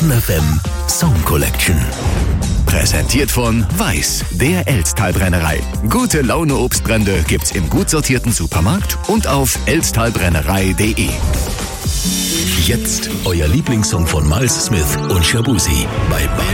Fun FM Song Collection. Präsentiert von Weiß, der Elztal-Brennerei. Gute Laune Obstbrände gibt's im gut sortierten Supermarkt und auf elztalbrennerei.de. Jetzt euer Lieblingssong von Miles Smith und Shabuzi bei